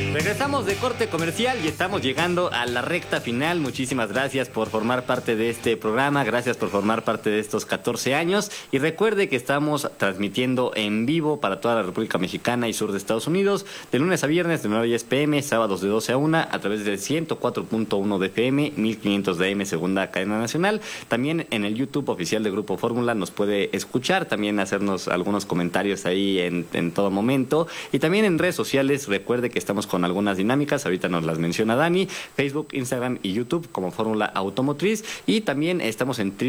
Regresamos de corte comercial y estamos llegando a la recta final. Muchísimas gracias por formar parte de este programa, gracias por formar parte de estos 14 años y recuerde que estamos transmitiendo en vivo para toda la República Mexicana y sur de Estados Unidos de lunes a viernes de 9 a 10 p.m., sábados de 12 a 1 a través del 104.1 de FM, 1500 de AM, segunda cadena nacional. También en el YouTube oficial de Grupo Fórmula nos puede escuchar, también hacernos algunos comentarios ahí en todo momento y también en redes sociales. Recuerde que estamos con algunas dinámicas, ahorita nos las menciona Dani, Facebook, Instagram y YouTube como Fórmula Automotriz, y también estamos en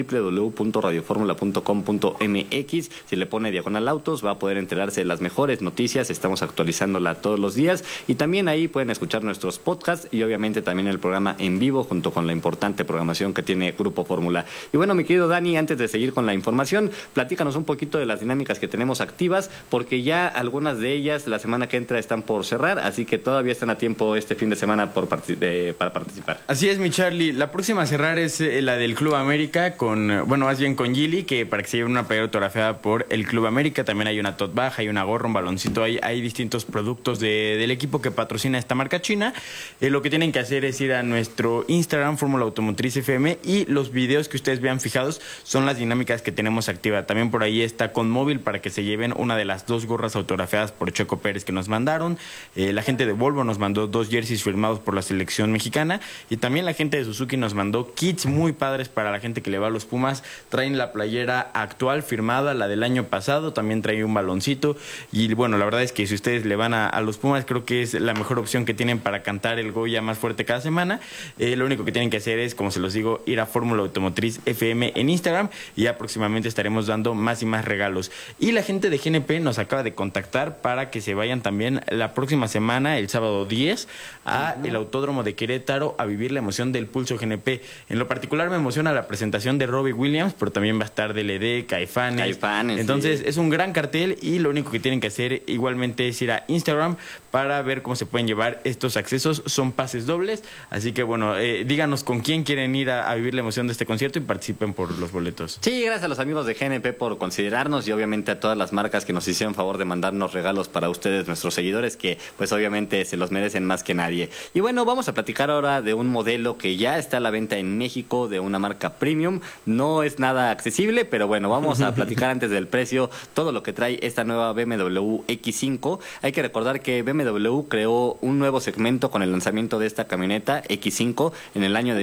www.radioformula.com.mx. Si le pone diagonal autos va a poder enterarse de las mejores noticias, estamos actualizándola todos los días y también ahí pueden escuchar nuestros podcasts y obviamente también el programa en vivo junto con la importante programación que tiene Grupo Fórmula. Y bueno, mi querido Dani, antes de seguir con la información, platícanos un poquito de las dinámicas que tenemos activas, porque ya algunas de ellas la semana que entra están por cerrar, así que todavía están a tiempo este fin de semana para participar. Así es, mi Charlie. La próxima a cerrar es la del Club América más bien con Gili, que para que se lleve una playera autografiada por el Club América. También hay una tote bag, hay una gorra, un baloncito, hay distintos productos del equipo que patrocina esta marca china. Lo que tienen que hacer es ir a nuestro Instagram, Fórmula Automotriz FM, y los videos que ustedes vean fijados son las dinámicas que tenemos activa. También por ahí está con móvil para que se lleven una de las 2 gorras autografiadas por Checo Pérez que nos mandaron. La gente de Volvo nos mandó 2 jerseys firmados por la selección mexicana y también la gente de Suzuki nos mandó kits muy padres para la gente que le va a los Pumas. Traen la playera actual firmada, la del año pasado, también trae un baloncito y bueno, la verdad es que si ustedes le van a los Pumas, creo que es la mejor opción que tienen para cantar el Goya más fuerte cada semana. Lo único que tienen que hacer es, como se los digo, ir a Fórmula Automotriz FM en Instagram y ya próximamente estaremos dando más y más regalos. Y la gente de GNP nos acaba de contactar para que se vayan también la próxima semana, el sábado 10, a el Autódromo de Querétaro a vivir la emoción del Pulso GNP. En lo particular me emociona la presentación de Robbie Williams, pero también va a estar DLD, Caifanes. Entonces es un gran cartel y lo único que tienen que hacer igualmente es ir a Instagram para ver cómo se pueden llevar estos accesos. Son pases dobles, así que bueno, díganos con quién quieren ir a vivir la emoción de este concierto y participen por los boletos. Sí, gracias a los amigos de GNP por considerarnos y obviamente a todas las marcas que nos hicieron favor de mandarnos regalos para ustedes, nuestros seguidores, que pues obviamente se los merecen más que nadie. Y bueno, vamos a platicar ahora de un modelo que ya está a la venta en México, de una marca premium. No es nada accesible, pero bueno, vamos a platicar antes del precio todo lo que trae esta nueva BMW X5. Hay que recordar que BMW creó un nuevo segmento con el lanzamiento de esta camioneta X5 en el año de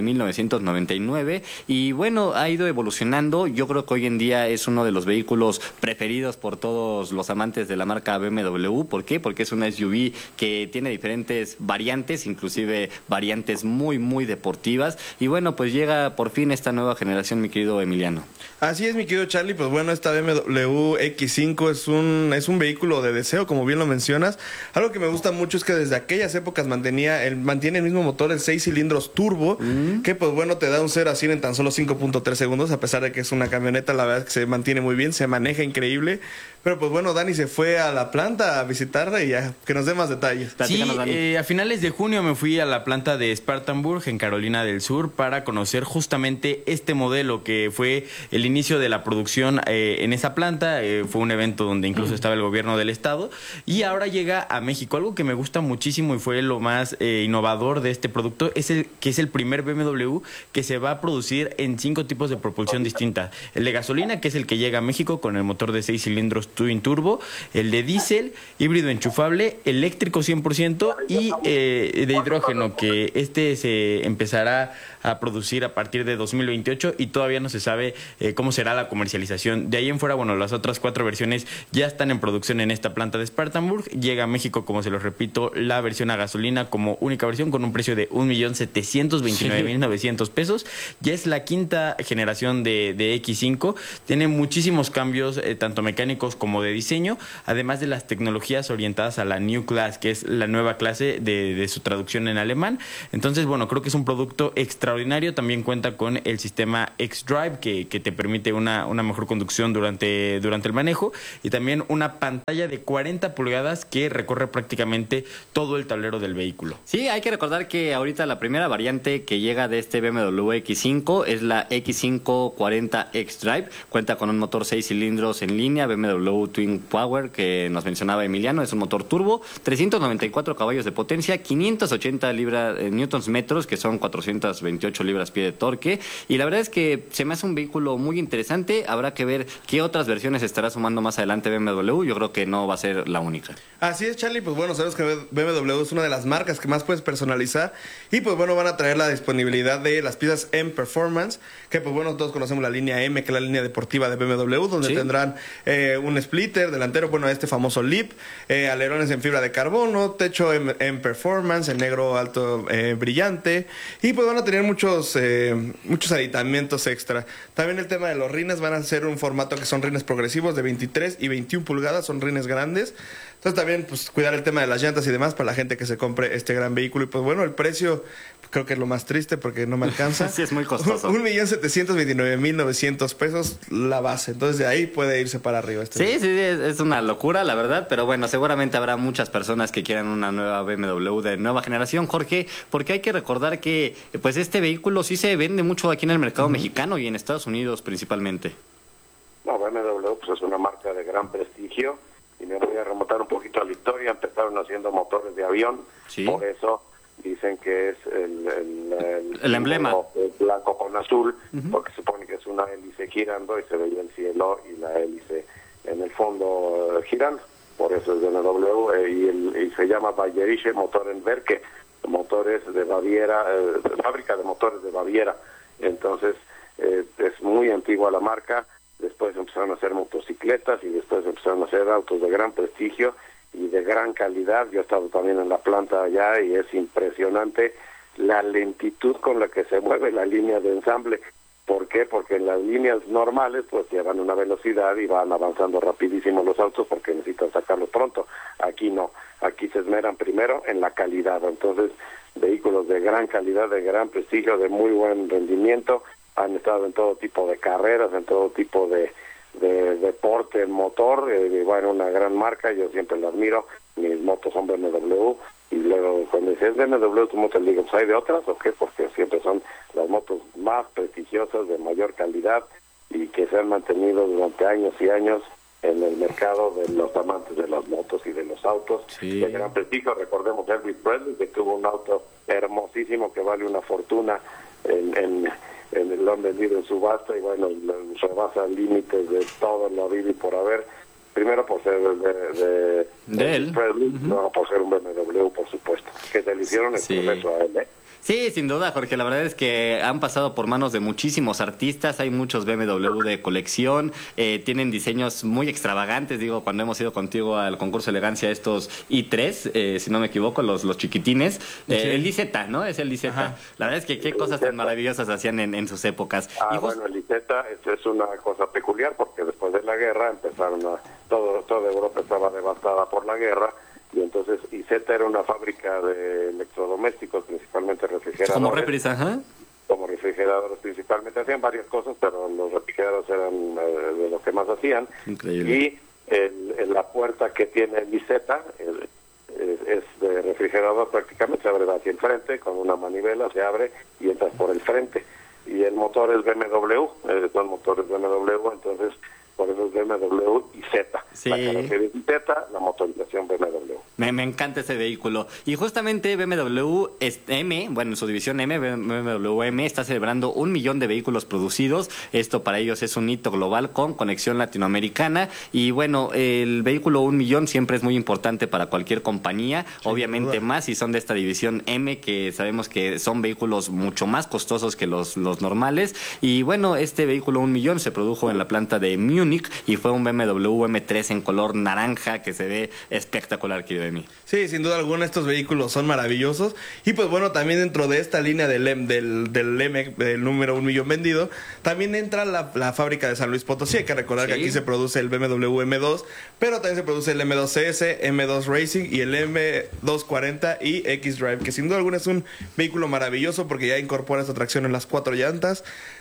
1999 y bueno, ha ido evolucionando. Yo creo que hoy en día es uno de los vehículos preferidos por todos los amantes de la marca BMW. ¿Por qué? Porque es una SUV que tiene diferentes variantes, inclusive variantes muy, muy deportivas. Y bueno, pues llega por fin esta nueva generación, mi querido Emiliano. Así es, mi querido Charlie. Pues bueno, esta BMW X5 es un vehículo de deseo, como bien lo mencionas. Algo que me gusta mucho es que desde aquellas épocas mantiene el mismo motor, el 6 cilindros turbo, que pues bueno, te da un 0 a 100 en tan solo 5.3 segundos, a pesar de que es una camioneta. La verdad es que se mantiene muy bien, se maneja increíble. Pero pues bueno, Dani se fue a la planta a visitarla y ya, que nos dé más detalles. Sí, a finales de junio me fui a la planta de Spartanburg en Carolina del Sur para conocer justamente este modelo que fue el inicio de la producción en esa planta. Fue un evento donde incluso estaba el gobierno del estado y ahora llega a México. Algo que me gusta muchísimo y fue lo más innovador de este producto es que es el primer BMW que se va a producir en 5 tipos de propulsión distinta. El de gasolina, que es el que llega a México con el motor de 6 cilindros Twin Turbo, el de diésel, híbrido enchufable, eléctrico 100% y de hidrógeno, que se empezará a producir a partir de 2028 y todavía no se sabe cómo será la comercialización. De ahí en fuera, bueno, las otras 4 versiones ya están en producción en esta planta de Spartanburg. Llega a México, como se los repito, la versión a gasolina como única versión con un precio de 1,729,900 pesos. Ya es la 5ª generación de X5. Tiene muchísimos cambios, tanto mecánicos como de diseño, además de las tecnologías orientadas a la New Class, que es la nueva clase de su traducción en alemán. Entonces, bueno, creo que es un producto extraordinario. También cuenta con el sistema X-Drive, que te permite una mejor conducción durante el manejo, y también una pantalla de 40 pulgadas que recorre prácticamente todo el tablero del vehículo. Sí, hay que recordar que ahorita la primera variante que llega de este BMW X5 es la X5 40 X-Drive. Cuenta con un motor 6 cilindros en línea BMW Twin Power que nos mencionaba Emiliano. Es un motor turbo, 394 104 caballos de potencia, 580 newtons metros, que son 428 libras-pie de torque. Y la verdad es que se me hace un vehículo muy interesante. Habrá que ver qué otras versiones estará sumando más adelante BMW. Yo creo que no va a ser la única. Así es, Charlie. Pues bueno, sabes que BMW es una de las marcas que más puedes personalizar. Y pues bueno, van a traer la disponibilidad de las piezas M Performance, que pues bueno, todos conocemos la línea M, que es la línea deportiva de BMW, donde tendrán un splitter delantero, bueno, este famoso lip, alerones en fibra de carbono, techo en Performance, en negro alto brillante. Y pues van a tener muchos aditamentos extra. También el tema de los rines, van a ser un formato que son rines progresivos de 23 y 21 pulgadas, son rines grandes. Entonces también pues cuidar el tema de las llantas y demás para la gente que se compre este gran vehículo. Y pues bueno, el precio creo que es lo más triste porque no me alcanza. Sí, es muy costoso. 1,729,900 pesos la base. Entonces de ahí puede irse para arriba. Sí, es una locura, la verdad. Pero bueno, seguramente habrá muchas personas que quieran una nueva BMW de nueva generación, Jorge, porque hay que recordar que pues este vehículo sí se vende mucho aquí en el mercado mexicano y en Estados Unidos principalmente. No, BMW pues es una marca de gran prestigio. Y me voy a remontar un poquito a la historia. Empezaron haciendo motores de avión, por eso dicen que es el emblema blanco con azul, porque se supone que es una hélice girando y se veía el cielo y la hélice en el fondo girando. Por eso es de BMW y se llama Bayerische Motorenwerke, motores de Baviera, fábrica de motores de Baviera. Entonces es muy antigua la marca. Después empezaron a hacer motocicletas y después empezaron a hacer autos de gran prestigio y de gran calidad. Yo he estado también en la planta allá y es impresionante la lentitud con la que se mueve la línea de ensamble. ¿Por qué? Porque en las líneas normales pues llevan una velocidad y van avanzando rapidísimo los autos porque necesitan sacarlos pronto. Aquí no, aquí se esmeran primero en la calidad. Entonces, vehículos de gran calidad, de gran prestigio, de muy buen rendimiento. Han estado en todo tipo de carreras, en todo tipo de deporte en motor. Bueno, una gran marca, yo siempre la admiro. Mis motos son BMW. Y luego, cuando dices BMW, tu moto, le digo, pues ¿hay de otras o qué? Porque siempre son las motos más prestigiosas, de mayor calidad y que se han mantenido durante años y años en el mercado de los amantes de las motos y de los autos. De gran prestigio. Recordemos Elvis Presley, que tuvo un auto hermosísimo que vale una fortuna lo han vendido en subasta y bueno, rebasa límites de todo lo habido y por haber. Primero por ser de él, Presley, no por ser un BMW, por supuesto, que se le hicieron el proceso a él, ¿eh? Sí, sin duda, Jorge. La verdad es que han pasado por manos de muchísimos artistas. Hay muchos BMW de colección. Tienen diseños muy extravagantes. Digo, cuando hemos ido contigo al concurso de elegancia, estos i3, si no me equivoco, los chiquitines. El IZ, ¿no? Es el IZ. La verdad es que qué cosas tan maravillosas hacían en sus épocas. Bueno, el IZ es una cosa peculiar porque después de la guerra empezaron toda Europa estaba devastada por la guerra. Y entonces IZ era una fábrica de electrodomésticos, principalmente refrigeradores. Como reprisa, Como refrigeradores principalmente. Hacían varias cosas, pero los refrigeradores eran de lo que más hacían. Increíble. Y la puerta que tiene el IZ es de refrigerador, prácticamente se abre hacia el frente, con una manivela se abre y entras por el frente. Y el motor es BMW, son motores BMW, entonces por eso es BMW y Z. La carrocería Z, la motorización BMW. Me encanta ese vehículo. Y justamente BMW M, bueno, en su división M, BMW M, está celebrando 1 millón de vehículos producidos. Esto para ellos es un hito global con conexión latinoamericana. Y bueno, el vehículo 1 millón siempre es muy importante para cualquier compañía. Obviamente más si son de esta división M, que sabemos que son vehículos mucho más costosos que los normales. Y bueno, este vehículo 1 millón se produjo en la planta de Múnich y fue un BMW M3 en color naranja que se ve espectacular, querido de mí. Sí, sin duda alguna estos vehículos son maravillosos. Y pues bueno, también dentro de esta línea del M, del número 1 millón vendido, también entra la fábrica de San Luis Potosí. Hay que recordar que aquí se produce el BMW M2, pero también se produce el M2CS, M2 Racing y el M240 y X-Drive, que sin duda alguna es un vehículo maravilloso porque ya incorpora esta tracción en las 4 llantas.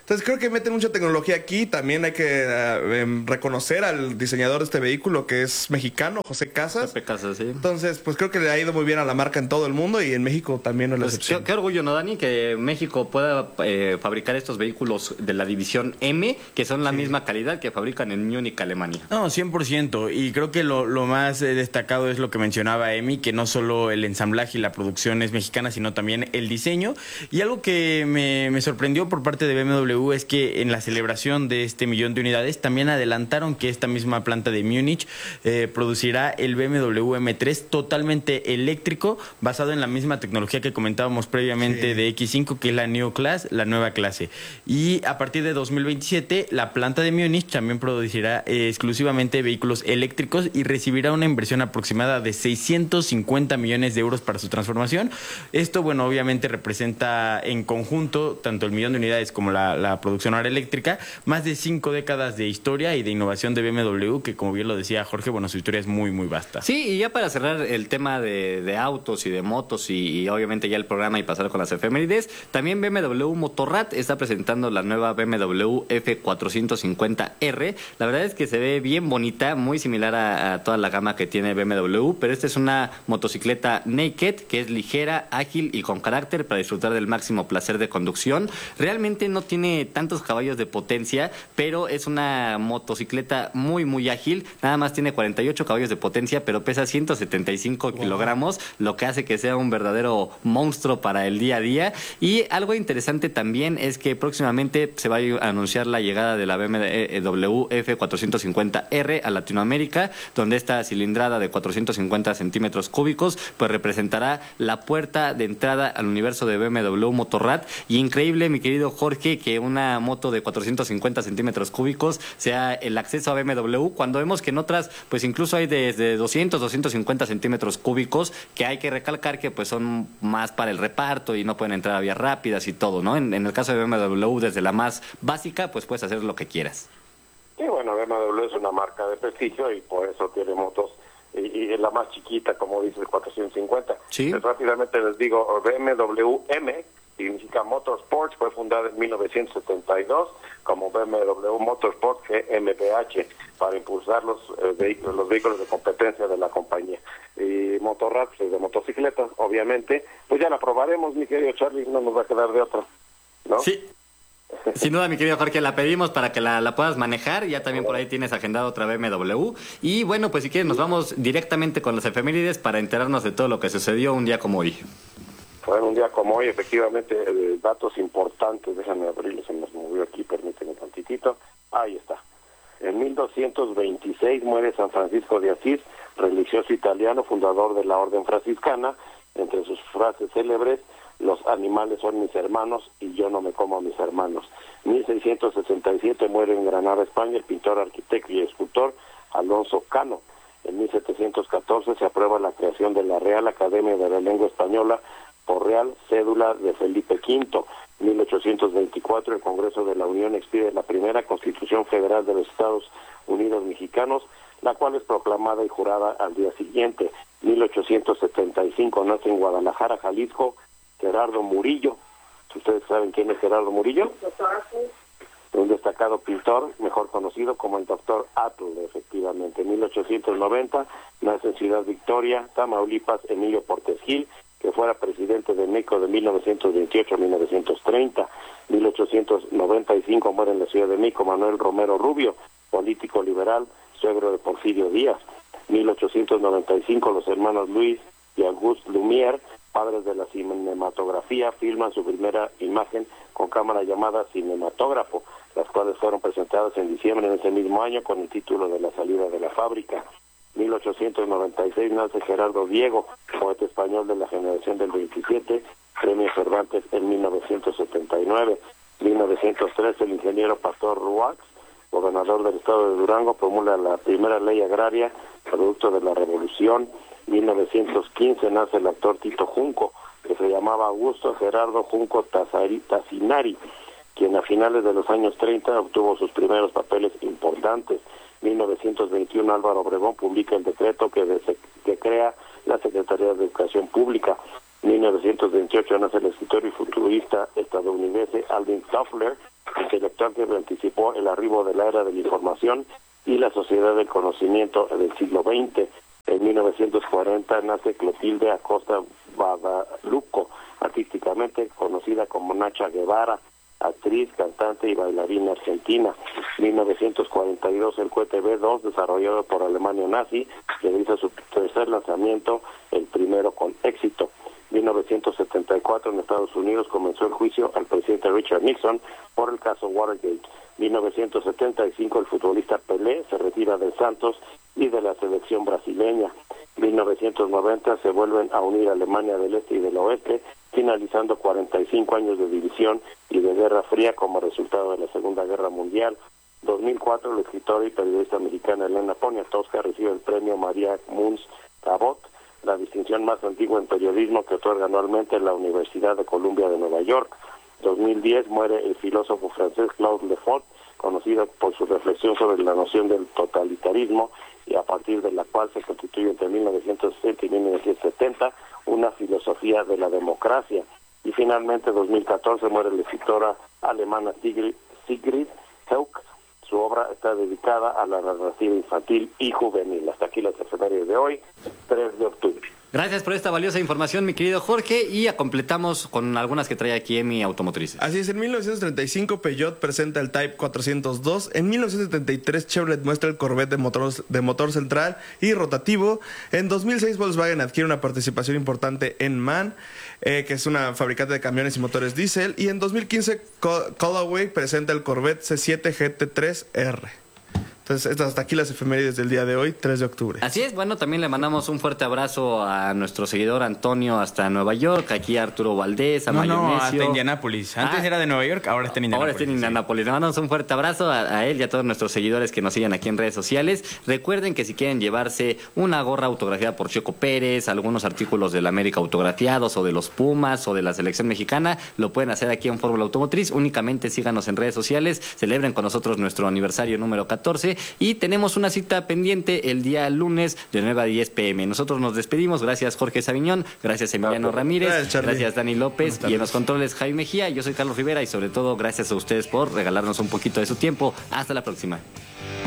Entonces creo que meten mucha tecnología aquí. También hay que reconocer al diseñador de este vehículo, que es mexicano, José Casas. Pepe Casas, sí. Entonces, pues creo que le ha ido muy bien a la marca en todo el mundo y en México también no es la Pues excepción. qué orgullo, ¿no, Dani? Que México pueda fabricar estos vehículos de la división M, que son la misma calidad que fabrican en Múnich, Alemania. No, 100%. Y creo que lo más destacado es lo que mencionaba Emi, que no solo el ensamblaje y la producción es mexicana, sino también el diseño. Y algo que me sorprendió por parte de BMW es que en la celebración de este 1,000,000 de unidades también adelantaron que esta misma planta de Múnich producirá el BMW M3 totalmente eléctrico, basado en la misma tecnología que comentábamos previamente de X5, que es la Neo Class, la nueva clase. Y a partir de 2027, la planta de Múnich también producirá exclusivamente vehículos eléctricos y recibirá una inversión aproximada de 650 millones de euros para su transformación. Esto, bueno, obviamente representa en conjunto tanto el 1,000,000 de unidades como la producción ahora eléctrica, más de 5 décadas de historia y de innovación de BMW, que como bien lo decía Jorge, bueno, su historia es muy, muy vasta. Sí, y ya para cerrar el tema de autos y de motos y obviamente ya el programa y pasar con las efemérides, también BMW Motorrad está presentando la nueva BMW F450R. La verdad es que se ve bien bonita, muy similar a toda la gama que tiene BMW, pero esta es una motocicleta naked que es ligera, ágil y con carácter para disfrutar del máximo placer de conducción. Realmente no tiene tantos caballos de potencia, pero es una motocicleta muy, muy ágil. Nada más tiene 48 caballos de potencia, pero pesa 175 kilogramos, lo que hace que sea un verdadero monstruo para el día a día. Y algo interesante también es que próximamente se va a anunciar la llegada de la BMW F450R a Latinoamérica, donde esta cilindrada de 450 centímetros cúbicos pues representará la puerta de entrada al universo de BMW Motorrad. Y increíble, mi querido Jorge, que una moto de 450 centímetros cúbicos sea el acceso a BMW, cuando vemos que en otras pues incluso hay desde 250 centímetros cúbicos, que hay que recalcar que pues son más para el reparto y no pueden entrar a vías rápidas y todo, ¿no? En el caso de BMW, desde la más básica, pues puedes hacer lo que quieras. Sí, bueno, BMW es una marca de prestigio y por eso tiene motos, y la más chiquita, como dice el 450. Sí. Pues rápidamente les digo, BMW M significa Motorsports, fue fundada en 1972 como BMW Motorsport GmbH para impulsar los vehículos de competencia de la compañía. Y Motorrad, pues, de motocicletas, obviamente, pues ya la probaremos, mi querido Charlie, no nos va a quedar de otra, ¿no? Sí. Sin duda, mi querido Jorge, la pedimos para que la puedas manejar. Ya también por ahí tienes agendado otra BMW. Y bueno, pues si quieres nos vamos directamente con las efemérides para enterarnos de todo lo que sucedió un día como hoy. Fue un día como hoy, efectivamente, datos importantes, déjame abrirlos, se nos movió aquí, permíteme tantitito. Ahí está. En 1226 muere San Francisco de Asís, religioso italiano, fundador de la Orden Franciscana. Entre sus frases célebres: los animales son mis hermanos y yo no me como a mis hermanos. 1667 muere en Granada, España, el pintor, arquitecto y escultor Alonso Cano. En 1714 se aprueba la creación de la Real Academia de la Lengua Española por Real Cédula de Felipe V. 1824 el Congreso de la Unión expide la primera Constitución Federal de los Estados Unidos Mexicanos, la cual es proclamada y jurada al día siguiente. 1875 nace en Guadalajara, Jalisco, Gerardo Murillo. ¿Ustedes saben quién es Gerardo Murillo? Un destacado pintor, mejor conocido como el Doctor Atle, efectivamente. En 1890 nace en Ciudad Victoria, Tamaulipas, Emilio Portes Gil, que fuera presidente de México de 1928 a 1930. 1895 muere en la Ciudad de México Manuel Romero Rubio, político liberal, suegro de Porfirio Díaz. 1895 los hermanos Luis y Auguste Lumière, padres de la cinematografía, filman su primera imagen con cámara llamada cinematógrafo, las cuales fueron presentadas en diciembre de ese mismo año con el título de La salida de la fábrica. 1896 nace Gerardo Diego, poeta español de la generación del 27, Premio Cervantes en 1979. 1903 el ingeniero Pastor Ruax, gobernador del estado de Durango, promulga la primera ley agraria, producto de la revolución. 1915 nace el actor Tito Junco, que se llamaba Augusto Gerardo Junco Tassinari, quien a finales de los años 30 obtuvo sus primeros papeles importantes. 1921 Álvaro Obregón publica el decreto que crea la Secretaría de Educación Pública. 1928 nace el escritor y futurista estadounidense Alvin Toffler, intelectual que anticipó el arribo de la era de la información y la sociedad del conocimiento del siglo XX. En 1940 nace Clotilde Acosta Badalucco, artísticamente conocida como Nacha Guevara, actriz, cantante y bailarina argentina. 1942 el cohete B-2, desarrollado por Alemania nazi, realiza su tercer lanzamiento, el primero con éxito. 1974 en Estados Unidos comenzó el juicio al presidente Richard Nixon por el caso Watergate. 1975 el futbolista Pelé se retira del Santos y de la selección brasileña. 1990 se vuelven a unir Alemania del Este y del Oeste, finalizando 45 años de división y de Guerra Fría como resultado de la Segunda Guerra Mundial. 2004 la escritora y periodista mexicana Elena Poniatowska recibe el premio María Munz Cabot, la distinción más antigua en periodismo que otorga anualmente la Universidad de Columbia de Nueva York. 2010 muere el filósofo francés Claude Lefort, conocido por su reflexión sobre la noción del totalitarismo y a partir de la cual se constituye entre 1960 y 1970 una filosofía de la democracia. Y finalmente 2014 muere la escritora alemana Sigrid Heuck. Su obra está dedicada a la narrativa infantil y juvenil. Hasta aquí las efemérides de hoy, 3 de octubre. Gracias por esta valiosa información, mi querido Jorge, y completamos con algunas que trae aquí EMI Automotrices. Así es, en 1935 Peugeot presenta el Type 402, en 1973 Chevrolet muestra el Corvette de motor central y rotativo, en 2006 Volkswagen adquiere una participación importante en MAN, que es una fabricante de camiones y motores diésel, y en 2015 Callaway presenta el Corvette C7 GT3R. Entonces, hasta aquí las efemérides del día de hoy, 3 de octubre. Así es, bueno, también le mandamos un fuerte abrazo a nuestro seguidor Antonio hasta Nueva York, aquí a Arturo Valdés, a Mayonesio. hasta Indianápolis. Antes era de Nueva York, ahora está en Indianápolis. Ahora está en Indianápolis. Le mandamos un fuerte abrazo a él y a todos nuestros seguidores que nos siguen aquí en redes sociales. Recuerden que si quieren llevarse una gorra autografiada por Checo Pérez, algunos artículos del América autografiados o de los Pumas o de la selección mexicana, lo pueden hacer aquí en Fórmula Automotriz. Únicamente síganos en redes sociales, celebren con nosotros nuestro aniversario número 14 y tenemos una cita pendiente el día lunes de 9 a 10 p.m. Nosotros nos despedimos. Gracias Jorge Sabiñón, gracias Emiliano Ramírez, gracias Dani López y en los controles Jaime Mejía. Yo soy Carlos Rivera y sobre todo gracias a ustedes por regalarnos un poquito de su tiempo. Hasta la próxima.